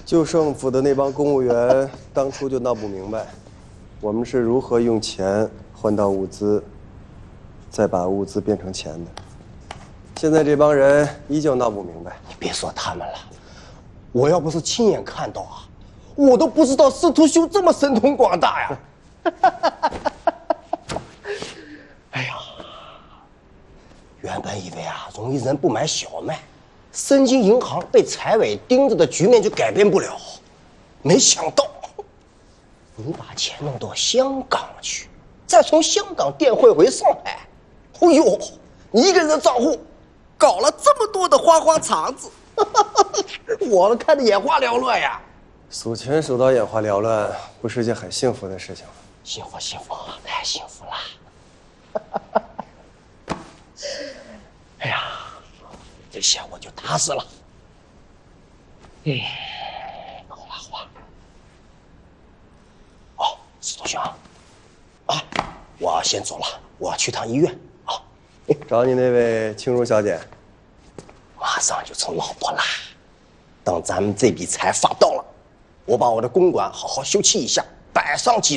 旧政府的那帮公务员当初就闹不明白，我们是如何用钱换到物资，再把物资变成钱的。现在这帮人依旧闹不明白。 你别说他们了，我要不是亲眼看到啊，我都不知道司徒兄这么神通广大呀！哎呀，原本以为啊，容易人不买小麦，申金银行被财委盯着的局面就改变不了，没想到你把钱弄到香港去，再从香港电汇回上海，哦呦，你一个人的账户搞了这么多的花花肠子，我都看得眼花缭乱呀！ 数钱数到眼花缭乱，不是件很幸福的事情吗？ 幸福，幸福，太幸福了！哎呀，这下我就踏实了。好了好了。哦，司徒兄，啊，我先走了，我要去趟医院啊。 找你那位青如小姐， 马上就成老婆啦。等咱们这笔财发到了，我把我的公馆好好修葺一下，摆上几